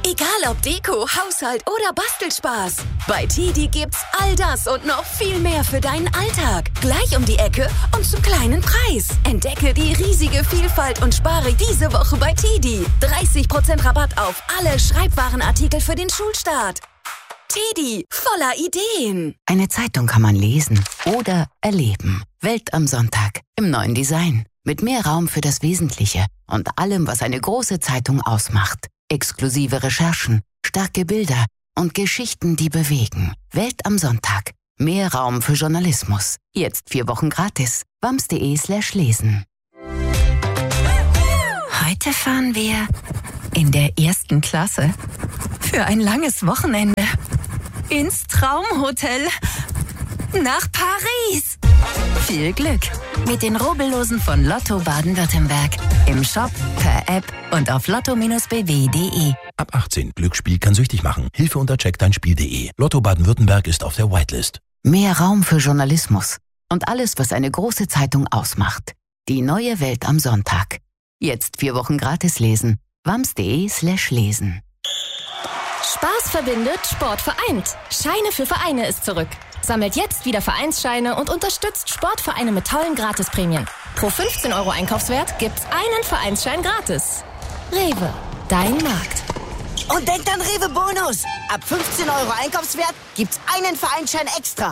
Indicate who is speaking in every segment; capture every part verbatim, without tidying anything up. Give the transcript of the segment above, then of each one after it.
Speaker 1: Egal ob Deko, Haushalt oder Bastelspaß. Bei Tidi gibt's all das und noch viel mehr für deinen Alltag. Gleich um die Ecke und zum kleinen Preis. Entdecke die riesige Vielfalt und spare diese Woche bei Tidi. dreißig Prozent Rabatt auf alle Schreibwarenartikel für den Schulstart. Tidi, voller Ideen.
Speaker 2: Eine Zeitung kann man lesen oder erleben. Welt am Sonntag im neuen Design. Mit mehr Raum für das Wesentliche und allem, was eine große Zeitung ausmacht. Exklusive Recherchen, starke Bilder und Geschichten, die bewegen. Welt am Sonntag. Mehr Raum für Journalismus. Jetzt vier Wochen gratis. wams.de slash lesen.
Speaker 3: Heute fahren wir in der ersten Klasse für ein langes Wochenende ins Traumhotel nach Paris. Viel Glück mit den Rubbellosen von Lotto Baden-Württemberg. Im Shop, per App und auf lotto Bindestrich b w punkt d e.
Speaker 4: Ab achtzehn. Glücksspiel kann süchtig machen. Hilfe unter check dein Spiel punkt de. Lotto Baden-Württemberg ist auf der Whitelist.
Speaker 2: Mehr Raum für Journalismus und alles, was eine große Zeitung ausmacht. Die neue Welt am Sonntag. Jetzt vier Wochen gratis lesen. wams.de slash lesen.
Speaker 5: Spaß verbindet, Sport vereint. Scheine für Vereine ist zurück. Sammelt jetzt wieder Vereinsscheine und unterstützt Sportvereine mit tollen Gratisprämien. Pro fünfzehn Euro Einkaufswert gibt's einen Vereinsschein gratis. Rewe, dein Markt.
Speaker 6: Und denkt an Rewe Bonus. Ab fünfzehn Euro Einkaufswert gibt's einen Vereinsschein extra.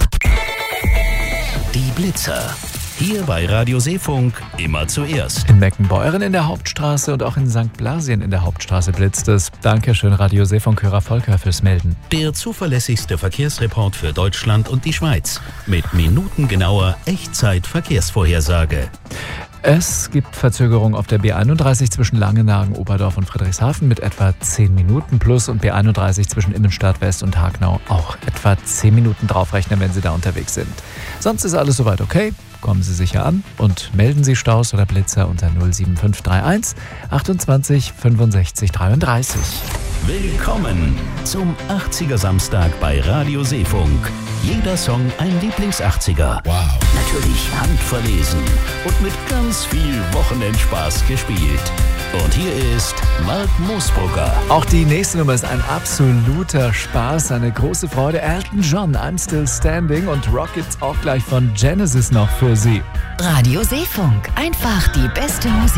Speaker 7: Die Blitzer. Hier bei Radio Seefunk immer zuerst.
Speaker 8: In Meckenbeuren in der Hauptstraße und auch in Sankt Blasien in der Hauptstraße blitzt es. Dankeschön, Radio Seefunk-Hörer Volker, fürs Melden.
Speaker 7: Der zuverlässigste Verkehrsreport für Deutschland und die Schweiz. Mit minutengenauer Echtzeit-Verkehrsvorhersage.
Speaker 8: Es gibt Verzögerungen auf der B einunddreißig zwischen Langenagen, Oberdorf und Friedrichshafen mit etwa zehn Minuten plus und B einunddreißig zwischen Innenstadt West und Hagenau auch etwa zehn Minuten draufrechnen, wenn Sie da unterwegs sind. Sonst ist alles soweit okay. Kommen Sie sicher an und melden Sie Staus oder Blitzer unter null sieben fünf drei eins achtundzwanzig fünfundsechzig dreiunddreißig.
Speaker 7: Willkommen zum achtziger Samstag bei Radio Seefunk. Jeder Song ein Lieblings-achtziger. Wow. Natürlich handverlesen und mit ganz viel Wochenendspaß gespielt. Und hier ist Mark Moosbrugger.
Speaker 8: Auch die nächste Nummer ist ein absoluter Spaß, eine große Freude. Elton John, I'm Still Standing und Rockets auch gleich von Genesis noch für Sie.
Speaker 3: Radio Seefunk, einfach die beste Musik.